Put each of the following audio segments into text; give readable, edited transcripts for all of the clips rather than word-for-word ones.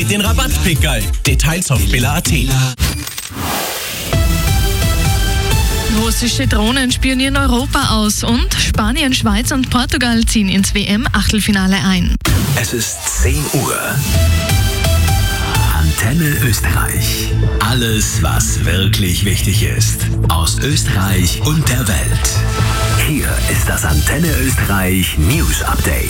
mit den Rabattpickerl. Details auf billa.at. Russische Drohnen spionieren Europa aus und Spanien, Schweiz und Portugal ziehen ins WM-Achtelfinale ein. Es ist 10 Uhr. Antenne Österreich. Alles, was wirklich wichtig ist. Aus Österreich und der Welt. Hier ist das Antenne Österreich News Update.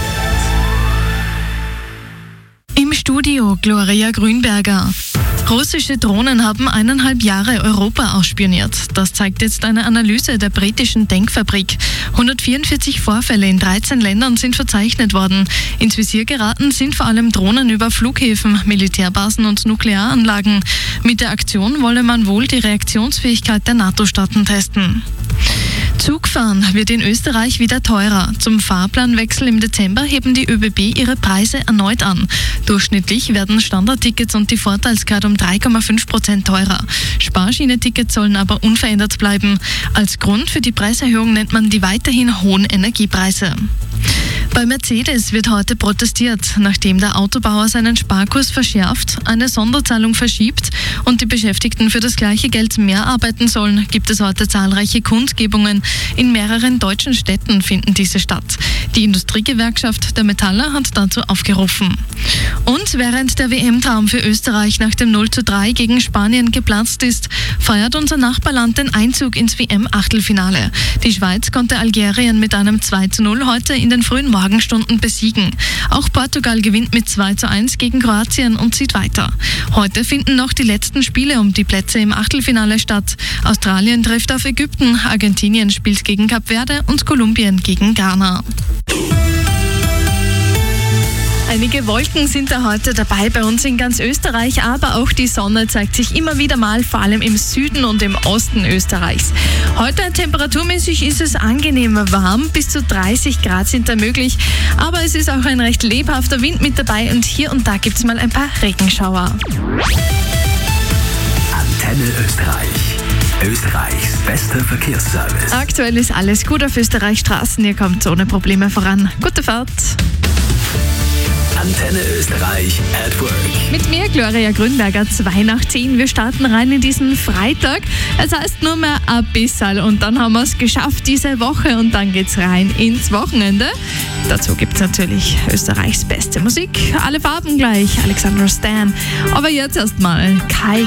Im Studio Gloria Grünberger. Russische Drohnen haben 1,5 Jahre Europa ausspioniert. Das zeigt jetzt eine Analyse der britischen Denkfabrik. 144 Vorfälle in 13 Ländern sind verzeichnet worden. Ins Visier geraten sind vor allem Drohnen über Flughäfen, Militärbasen und Nuklearanlagen. Mit der Aktion wolle man wohl die Reaktionsfähigkeit der NATO-Staaten testen. Zugfahren wird in Österreich wieder teurer. Zum Fahrplanwechsel im Dezember heben die ÖBB ihre Preise erneut an. Durchschnittlich werden Standardtickets und die Vorteilskarte um 3,5% teurer. Sparschiene-Tickets sollen aber unverändert bleiben. Als Grund für die Preiserhöhung nennt man die weiterhin hohen Energiepreise. Bei Mercedes wird heute protestiert, nachdem der Autobauer seinen Sparkurs verschärft, eine Sonderzahlung verschiebt und die Beschäftigten für das gleiche Geld mehr arbeiten sollen, gibt es heute zahlreiche Kundgebungen. In mehreren deutschen Städten finden diese statt. Die Industriegewerkschaft der Metaller hat dazu aufgerufen. Und während der WM-Traum für Österreich nach dem 0:3 gegen Spanien geplatzt ist, feiert unser Nachbarland den Einzug ins WM-Achtelfinale. Die Schweiz konnte Algerien mit einem 2:0 heute in den frühen Morgenstunden besiegen. Auch Portugal gewinnt mit 2:1 gegen Kroatien und zieht weiter. Heute finden noch die letzten Spiele um die Plätze im Achtelfinale statt. Australien trifft auf Ägypten, Argentinien spielt gegen Kap Verde und Kolumbien gegen Ghana. Einige Wolken sind da heute dabei bei uns in ganz Österreich, aber auch die Sonne zeigt sich immer wieder mal, vor allem im Süden und im Osten Österreichs. Heute temperaturmäßig ist es angenehm warm, bis zu 30 Grad sind da möglich, aber es ist auch ein recht lebhafter Wind mit dabei und hier und da gibt es mal ein paar Regenschauer. Antenne Österreich. Österreichs bester Verkehrsservice. Aktuell ist alles gut auf Österreichs Straßen, ihr kommt ohne Probleme voran. Gute Fahrt! Antenne Österreich at Work. Mit mir, Gloria Grünberger, 9:55. Wir starten rein in diesen Freitag. Es heißt nur mehr ein bisschen und dann haben wir es geschafft diese Woche und dann geht's rein ins Wochenende. Dazu gibt's natürlich Österreichs beste Musik. Alle Farben gleich, Alexandra Stan. Aber jetzt erstmal Kai